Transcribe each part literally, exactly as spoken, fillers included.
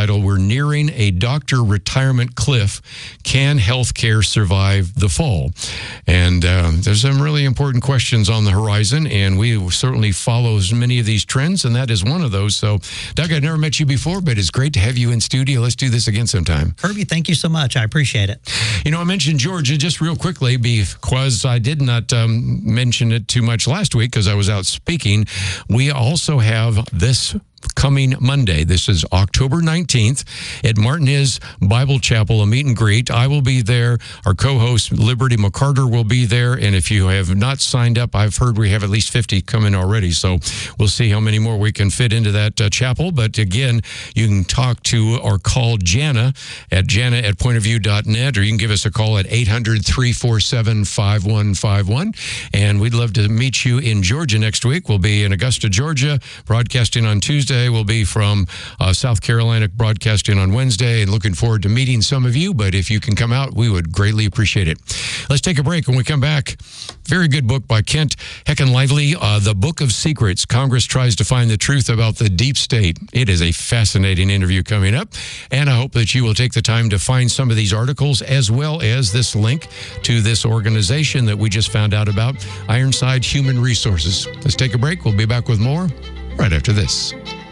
title, We're Nearing a Doctor Retirement Cliff. Can Healthcare Survive the Fall? And uh, there's some really important questions on the horizon, and we certainly follow many of these trends, and that is one of those. So, Doug, I've never met you before, but it's great to have you in studio. Let's do this again sometime. Kirby, thank you so much. I appreciate it. You know, I mentioned Georgia just real quickly because I did not um, mention it too much last week because I was out speaking. We also have this coming Monday. This is October nineteenth at Martinez Bible Chapel, a meet and greet. I will be there. Our co-host, Liberty McCarter, will be there. And if you have not signed up, I've heard we have at least fifty coming already. So we'll see how many more we can fit into that uh, chapel. But again, you can talk to or call Jana at Jana at point of view dot net, or you can give us a call at eight hundred, three four seven, five one five one. And we'd love to meet you in Georgia next week. We'll be in Augusta, Georgia, broadcasting on Tuesday. We'll be from uh, South Carolina, broadcasting on Wednesday, and looking forward to meeting some of you. But if you can come out, we would greatly appreciate it. Let's take a break. When we come back, very good book by Kent Heckenlively, uh, The Book of Secrets. Congress tries to find the truth about the deep state. It is a fascinating interview coming up, and I hope that you will take the time to find some of these articles as well as this link to this organization that we just found out about, Ironside Human Resources. Let's take a break. We'll be back with more right after this.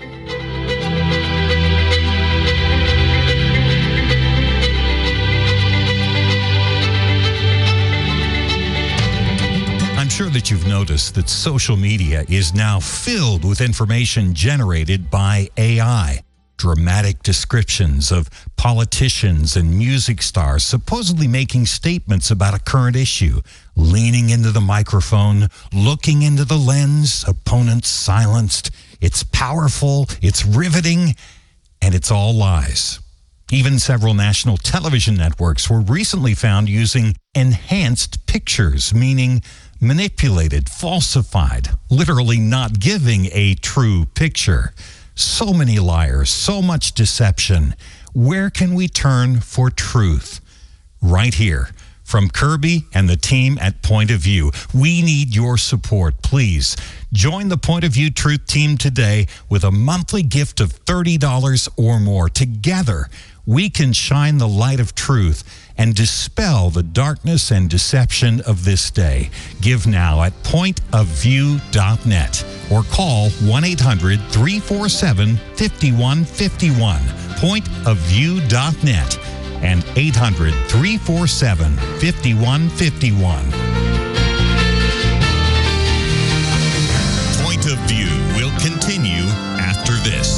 I'm sure that you've noticed that social media is now filled with information generated by A I. Dramatic descriptions of politicians and music stars supposedly making statements about a current issue, leaning into the microphone, looking into the lens, opponents silenced. It's powerful, it's riveting, and it's all lies. Even several national television networks were recently found using enhanced pictures, meaning manipulated, falsified, literally not giving a true picture. So many liars, so much deception. Where can we turn for truth? Right here. From Kirby and the team at Point of View, we need your support. Please join the Point of View Truth Team today with a monthly gift of thirty dollars or more. Together, we can shine the light of truth and dispel the darkness and deception of this day. Give now at point of view dot net or call one eight hundred, three four seven, five one five one, point of view dot net and eight hundred, three four seven, five one five one. Point of View will continue after this.